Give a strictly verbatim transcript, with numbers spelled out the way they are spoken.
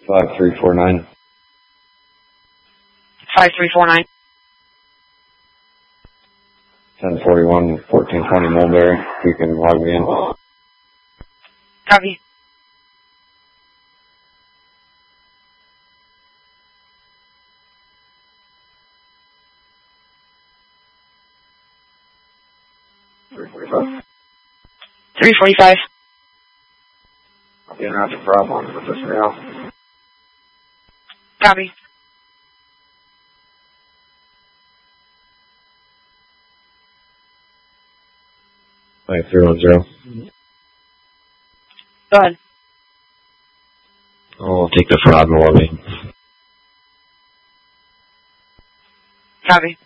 five three four nine. five three four nine. ten forty-one, fourteen twenty Mulberry. You can log me in. Copy. three forty-five. three forty-five. I'll be interrupted for problems with this rail. Copy. five three one zero. Go ahead. I'll take the fraud lobby. Copy.